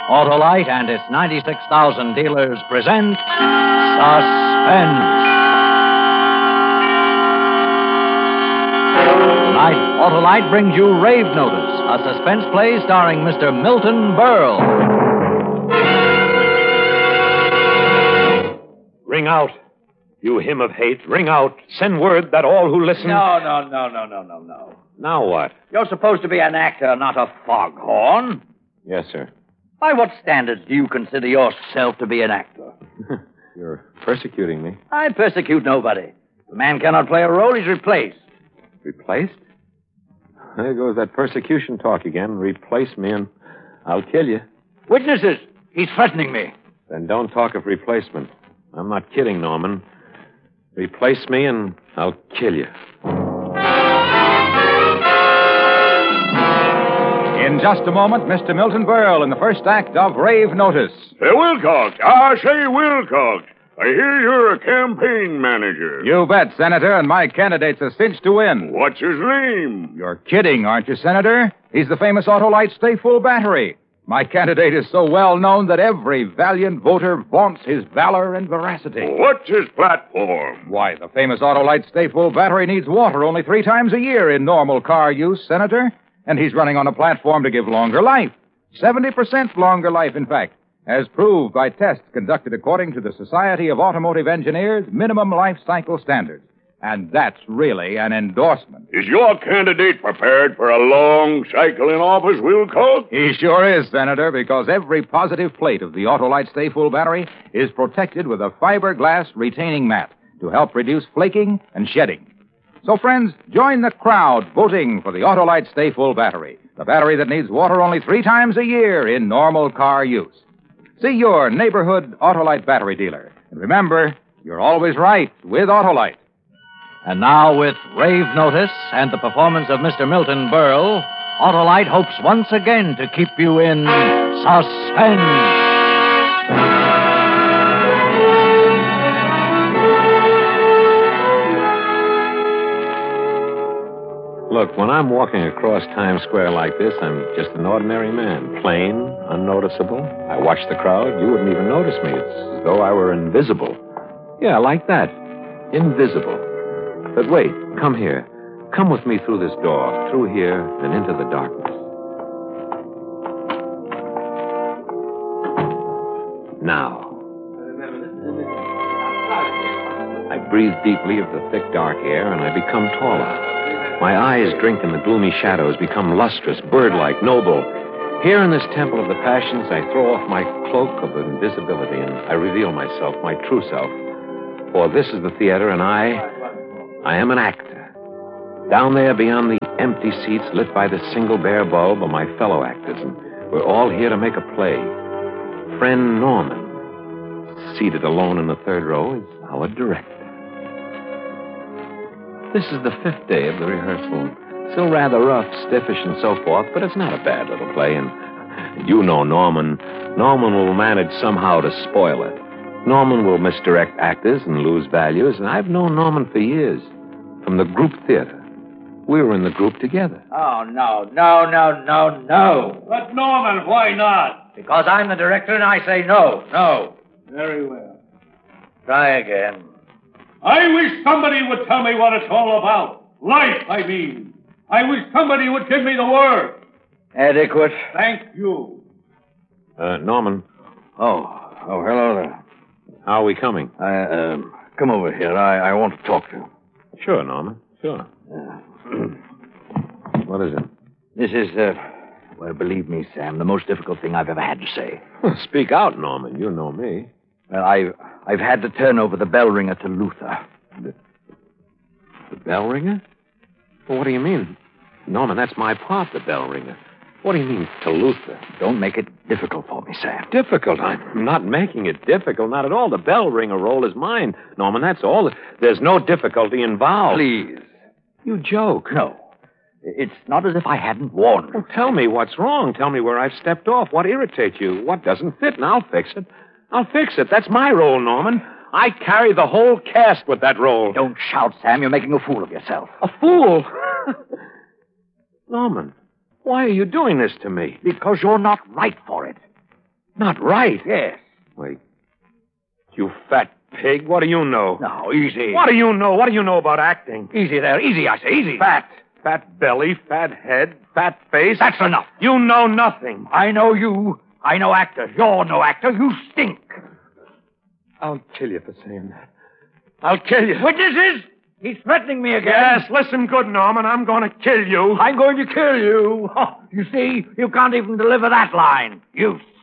Autolite and its 96,000 dealers present Suspense. Tonight, Autolite brings you Rave Notice, a suspense play starring Mr. Milton Berle. Ring out. You hymn of hate, ring out. Send word that all who listen... No. Now what? You're supposed to be an actor, not a foghorn. Yes, sir. By what standards do you consider yourself to be an actor? You're persecuting me. I persecute nobody. If a man cannot play a role, he's replaced. Replaced? There goes that persecution talk again. Replace me and I'll kill you. Witnesses, he's threatening me. Then don't talk of replacement. I'm not kidding, Norman. Replace me and I'll kill you. In just a moment, Mr. Milton Berle in the first act of Rave Notice. Hey, Wilcox. I say, Wilcox. I hear you're a campaign manager. You bet, Senator, and my candidate's a cinch to win. What's his name? You're kidding, aren't you, Senator? He's the famous Autolite Stay Full battery. My candidate is so well known that every valiant voter vaunts his valor and veracity. What's his platform? Why, the famous Autolite Stay Full battery needs water only 3 times a year in normal car use, Senator. And he's running on a platform to give longer life. 70% longer life, in fact, as proved by tests conducted according to the Society of Automotive Engineers' minimum life cycle standards. And that's really an endorsement. Is your candidate prepared for a long cycle in office, Wilcox? He sure is, Senator, because every positive plate of the Autolite Stay Full battery is protected with a fiberglass retaining mat to help reduce flaking and shedding. So, friends, join the crowd voting for the Autolite Stay Full battery, the battery that needs water only 3 times a year in normal car use. See your neighborhood Autolite battery dealer. And remember, you're always right with Autolite. And now, with Rave Notice and the performance of Mr. Milton Berle, Autolite hopes once again to keep you in suspense. Look, when I'm walking across Times Square like this, I'm just an ordinary man. Plain, unnoticeable. I watch the crowd. You wouldn't even notice me. It's as though I were invisible. Yeah, like that. Invisible. But wait, come here. Come with me through this door, through here, and into the darkness. Now. I breathe deeply of the thick, dark air, and I become taller. My eyes drink in the gloomy shadows, become lustrous, bird-like, noble. Here in this temple of the passions, I throw off my cloak of invisibility, and I reveal myself, my true self. For this is the theater, and I am an actor. Down there beyond the empty seats lit by the single bare bulb are my fellow actors, and we're all here to make a play. Friend Norman, seated alone in the 3rd row, is our director. This is the 5th day of the rehearsal. Still rather rough, stiffish, and so forth, but it's not a bad little play, and you know Norman. Norman will manage somehow to spoil it. Norman will misdirect actors and lose values, and I've known Norman for years. From the group theater. We were in the group together. Oh, no. But, Norman, why not? Because I'm the director and I say no. Very well. Try again. I wish somebody would tell me what it's all about. Life, I mean. I wish somebody would give me the word. Adequate. Thank you. Norman. Oh, hello there. How are we coming? Come over here. I want to talk to you. Sure, Norman. Sure. What is it? This is, well, believe me, Sam, the most difficult thing I've ever had to say. Well, speak out, Norman. You know me. Well, I've had to turn over the bell ringer to Luther. The bell ringer? Well, what do you mean? Norman, that's my part, the bell ringer. What do you mean, to Luther? Don't make it difficult for me, Sam. Difficult? I'm not making it difficult, not at all. The bell ringer role is mine, Norman, that's all. There's no difficulty involved. Please. You joke. No. It's not as if I hadn't warned you. Well, tell me what's wrong. Tell me where I've stepped off. What irritates you? What doesn't fit, and I'll fix it. I'll fix it. That's my role, Norman. I carry the whole cast with that role. Don't shout, Sam. You're making a fool of yourself. A fool? Norman, why are you doing this to me? Because you're not right for it. Not right? Yes. Wait. You fat pig. What do you know? Now, easy. What do you know? What do you know about acting? Easy there. Easy, I say. Easy. Fat. Fat belly, fat head, fat face. That's enough. You know nothing. I know you. I know actors. You're no actor. You stink. I'll kill you for saying that. I'll kill you. Witnesses! He's threatening me again. Yes, listen good, Norman. I'm going to kill you. I'm going to kill you. Oh, you see, you can't even deliver that line. You